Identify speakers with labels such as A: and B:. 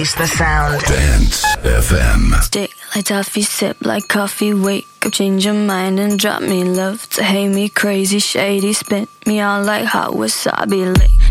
A: Embrace the sound.
B: Dance FM.
C: Stick like toffee, sip like coffee, wake up, change your mind and drop me love to hate me crazy, shady, spin me on like hot wasabi lick.